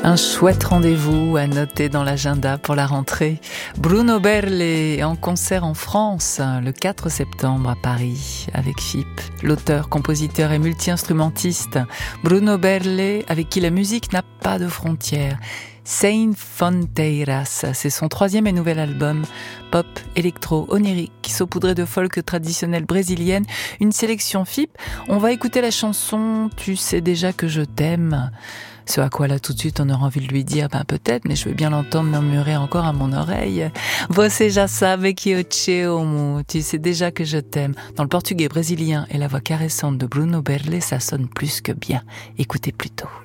Un chouette rendez-vous à noter dans l'agenda pour la rentrée. Bruno Berle en concert en France le 4 septembre à Paris avec FIP, l'auteur, compositeur et multi-instrumentiste. Bruno Berle avec qui la musique n'a pas de frontières. Sem Fronteiras, c'est son 3e et nouvel album, pop, électro, onirique, saupoudré de folk traditionnelle brésilienne, une sélection FIP. On va écouter la chanson « Tu sais déjà que je t'aime ». Ce à quoi là tout de suite on aura envie de lui dire peut-être, mais je veux bien l'entendre murmurer encore à mon oreille. Você já sabe que eu te amo, tu sais déjà que je t'aime. Dans le portugais brésilien et la voix caressante de Bruno Berle, ça sonne plus que bien. Écoutez plutôt.